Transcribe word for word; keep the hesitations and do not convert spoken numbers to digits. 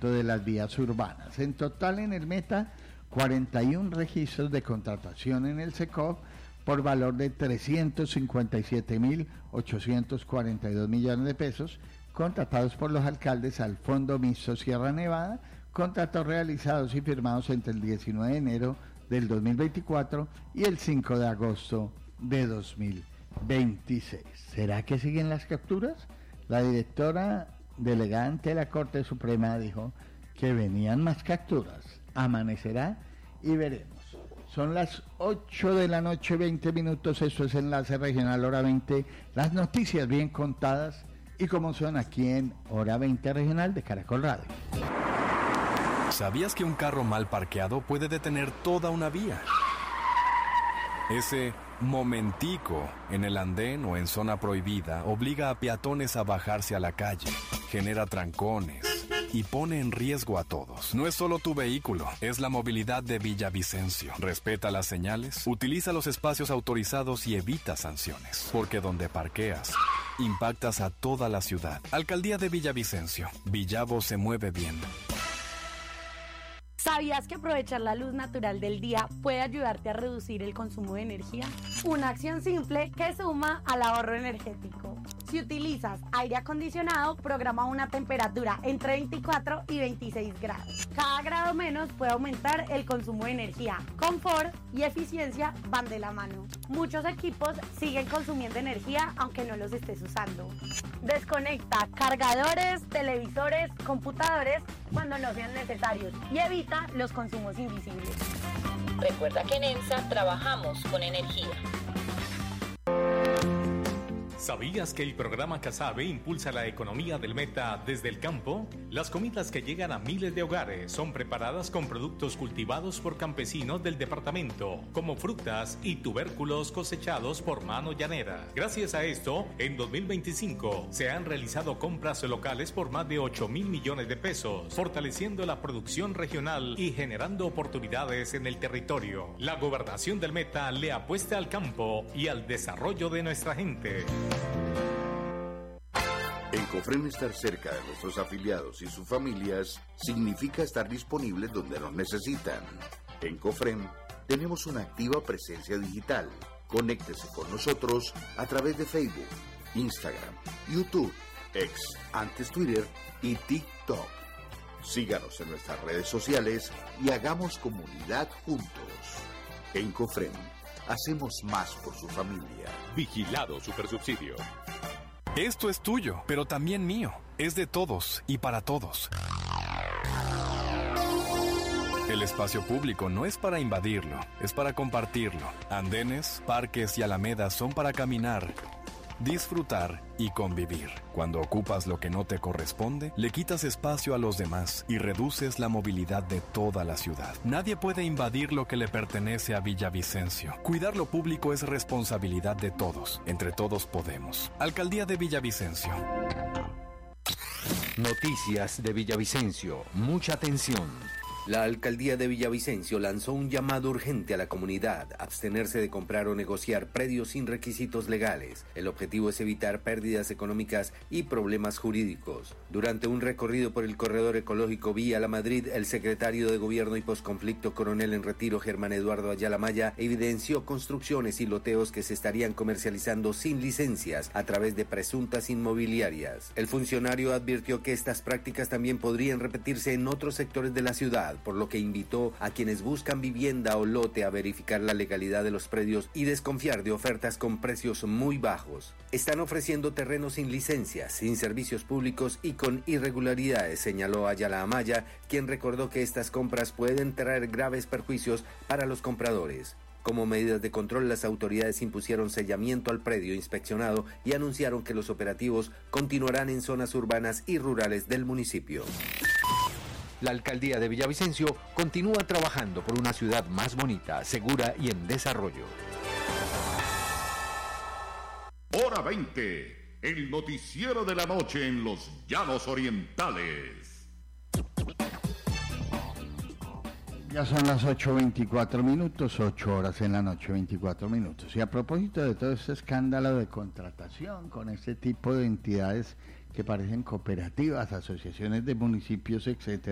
mantenimiento de las vías urbanas. En total en el Meta, cuarenta y un registros de contratación en el SECOV por valor de trescientos cincuenta y siete mil ochocientos cuarenta y dos millones de pesos, contratados por los alcaldes al Fondo Mixto Sierra Nevada, contratos realizados y firmados entre el diecinueve de enero del dos mil veinticuatro y el cinco de agosto de dos mil veintiséis. ¿Será que siguen las capturas? La directora delegada ante la Corte Suprema dijo que venían más capturas. Amanecerá y veremos. Son las ocho de la noche, veinte minutos, eso es Enlace Regional Hora veinte, las noticias bien contadas y como son aquí en Hora veinte Regional de Caracol Radio. ¿Sabías que un carro mal parqueado puede detener toda una vía? Ese momentico en el andén o en zona prohibida obliga a peatones a bajarse a la calle, genera trancones y pone en riesgo a todos. No es solo tu vehículo, es la movilidad de Villavicencio. Respeta las señales, utiliza los espacios autorizados y evita sanciones, porque donde parqueas, impactas a toda la ciudad. Alcaldía de Villavicencio. Villavo se mueve bien. ¿Sabías que aprovechar la luz natural del día puede ayudarte a reducir el consumo de energía? Una acción simple que suma al ahorro energético. Si utilizas aire acondicionado, programa una temperatura entre veinticuatro y veintiséis grados. Cada grado menos puede aumentar el consumo de energía. Confort y eficiencia van de la mano. Muchos equipos siguen consumiendo energía aunque no los estés usando. Desconecta cargadores, televisores, computadores cuando no sean necesarios y evita los consumos invisibles. Recuerda que en EMSA trabajamos con energía. ¿Sabías que el programa Casabe impulsa la economía del Meta desde el campo? Las comidas que llegan a miles de hogares son preparadas con productos cultivados por campesinos del departamento, como frutas y tubérculos cosechados por mano llanera. Gracias a esto, en dos mil veinticinco se han realizado compras locales por más de ocho mil millones de pesos, fortaleciendo la producción regional y generando oportunidades en el territorio. La gobernación del Meta le apuesta al campo y al desarrollo de nuestra gente. En Cofrem, estar cerca de nuestros afiliados y sus familias significa estar disponibles donde nos necesitan. En Cofrem tenemos una activa presencia digital. Conéctese con nosotros a través de Facebook, Instagram, YouTube, X, antes Twitter y TikTok. Síganos en nuestras redes sociales y hagamos comunidad juntos. En Cofrem hacemos más por su familia. Vigilado Supersubsidio. Esto es tuyo, pero también mío. Es de todos y para todos. El espacio público no es para invadirlo, es para compartirlo. Andenes, parques y alamedas son para caminar, disfrutar y convivir. Cuando ocupas lo que no te corresponde, le quitas espacio a los demás y reduces la movilidad de toda la ciudad. Nadie puede invadir lo que le pertenece a Villavicencio. Cuidar lo público es responsabilidad de todos. Entre todos podemos. Alcaldía de Villavicencio. Noticias de Villavicencio. Mucha atención. La alcaldía de Villavicencio lanzó un llamado urgente a la comunidad a abstenerse de comprar o negociar predios sin requisitos legales. El objetivo es evitar pérdidas económicas y problemas jurídicos. Durante un recorrido por el corredor ecológico Vía La Madrid, el secretario de Gobierno y Posconflicto Coronel en Retiro, Germán Eduardo Ayala Maya, evidenció construcciones y loteos que se estarían comercializando sin licencias a través de presuntas inmobiliarias. El funcionario advirtió que estas prácticas también podrían repetirse en otros sectores de la ciudad, por lo que invitó a quienes buscan vivienda o lote a verificar la legalidad de los predios y desconfiar de ofertas con precios muy bajos. Están ofreciendo terrenos sin licencias, sin servicios públicos y con irregularidades, señaló Ayala Amaya, quien recordó que estas compras pueden traer graves perjuicios para los compradores. Como medidas de control, las autoridades impusieron sellamiento al predio inspeccionado y anunciaron que los operativos continuarán en zonas urbanas y rurales del municipio. La alcaldía de Villavicencio continúa trabajando por una ciudad más bonita, segura y en desarrollo. Hora veinte, el noticiero de la noche en los Llanos Orientales. Ya son las ocho veinticuatro minutos, ocho horas en la noche, veinticuatro minutos. Y a propósito de todo este escándalo de contratación con este tipo de entidades que parecen cooperativas, asociaciones de municipios, etcétera,